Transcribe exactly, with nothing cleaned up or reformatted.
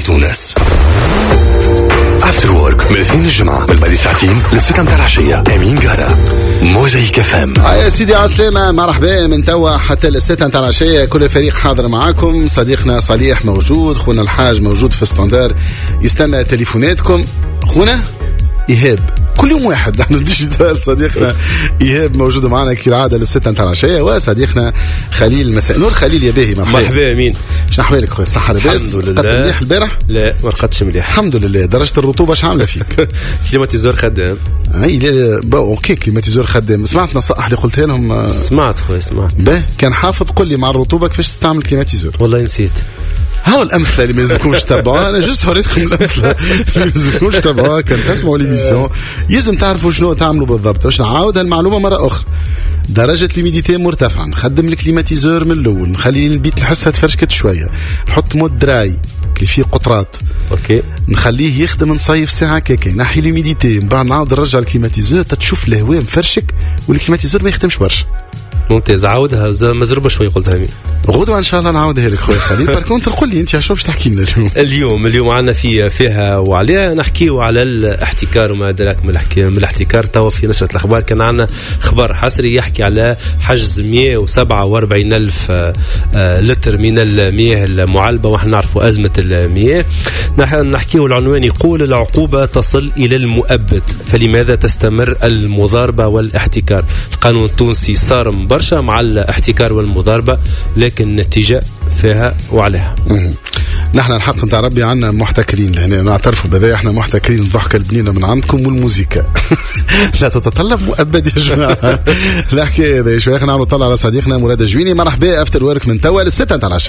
في تونس. افتر وورك من الاثنين الجمعة بالبادي ساعتين للستة متاع العشية. امين قهرة موزايك فام. يا سيدي عسلامة، مرحبا من توا حتى للستة متاع العشية. كل الفريق حاضر معاكم، صديقنا صالح موجود، خونا الحاج موجود في ستاندار يستنى تليفوناتكم. خونا إيهاب كل يوم واحد نحن ديجيتال، صديقنا إيهاب موجود معنا كالعادة للستة متاع العشية، وصديقنا خليل مساء نور. خليل يا باهي مرحبا. مرحبا أمين، شنو أحوالك خويا؟ صحة لاباس؟ الحمد لله. رقدت مليح البارح؟ لا ما رقدتش مليح الحمد لله. درجة الرطوبة اش عاملة فيك؟ كليماتيزور خدام. اي لا با اوكي كليماتيزور خدام. سمعت نصائح اللي قلتها لهم؟ سمعت خويا سمعت. با كان حافظ قل لي مع الرطوبة كيفاش تستعمل كليماتيزور. والله نسيت. هاو الأمثلة اللي ما يلزمكمش تتابعوها، أنا جست حريتكم الأمثلة اللي ما يلزمكمش تتابعوها. كان تسمعوا ليميسيون يلزم تعرفوا شنو تعملوا بالضبط. باش نعاود هالمعلومة مرة أخرى، درجة ليميديتي مرتفعة، نخدم الكليماتيزور من الأول، نخلي البيت نحسها تفرشكت شوية، نحط مود دراي اللي فيه قطرات، اوكي، نخليه يخدم نصيف ساعة كيكي، نحي ليميديتي، من بعد نعاود نرجع الكليماتيزور تتشوف الهواء مفرشك والكليماتيزور ما يخدمش برشا. ممتاز، عاودها مزروبة شوي قلتها مين. غدوة إن شاء الله نعاودها لك خويا خليل. باركونت قل لي أنت شو باش تحكي لنا اليوم؟ اليوم اليوم عنا في فيها وعليها نحكيو على الاحتكار وما أدراك من من الاحتكار. توا في نشرة الأخبار كان عنا خبر حصري يحكي على حجز مئة وسبعة وأربعين ألف لتر من المياه المعلبة، ونحن نعرفوا أزمة المياه. نحكيو العنوان يقول العقوبة تصل إلى المؤبد، فلماذا تستمر المضاربة والاحتكار؟ القانون التونسي صارم برشا مع الاحتكار والمضاربة، لكن النتيجة فيها وعليها. نحن الحق نتاع ربي عنا محتكرين لهنا، نعترفوا بذا احنا محتكرين. الضحكة البنينة من عندكم والموسيقى لا تتطلب مؤبد يا جماعة. لا حكاية هذا شوية. خلينا نعملوا طلع على صديقنا مراد الجويني. مرحبا افتر ورك من توا للستة نتاع العشاء.